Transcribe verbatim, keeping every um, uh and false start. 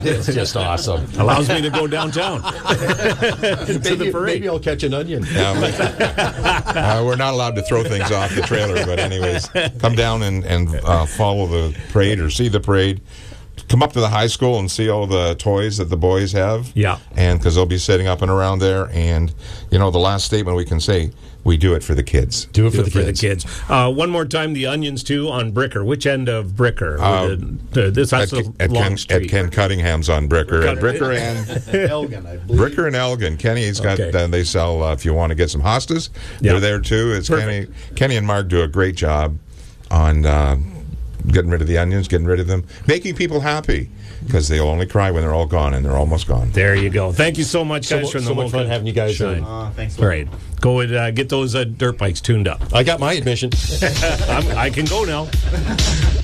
It's just awesome. Allows me to go downtown to maybe, the parade. maybe I'll catch an onion. Um, uh, we're not allowed to throw things off the trailer, but anyways, come down and, and uh, follow the parade or see the parade. Come up to the high school and see all the toys that the boys have. Yeah. And because they'll be setting up and around there. And, you know, the last statement we can say, we do it for the kids. Do it for, Do the, it for kids. the kids. Uh, one more time, the Onions, too, on Bricker. Which end of Bricker? Uh, the, the, this that's At, a at, long Ken, street. at Ken Cunningham's on Bricker. Cut- Bricker and Elgin, I believe. Bricker and Elgin. Kenny's got. Okay. Uh, they sell. Uh, if you want to get some hostas, Yeah. they're there too. It's Kenny. Perfect. Kenny and Mark do a great job on uh, getting rid of the onions, getting rid of them, making people happy because they'll only cry when they're all gone, and they're almost gone. There you go. Thank you so much, guys, So, from so the much fun Mocha having you guys Shine. on. Uh, thanks. All right. Go and uh, get those uh, dirt bikes tuned up. I got my admission. I'm, I can go now.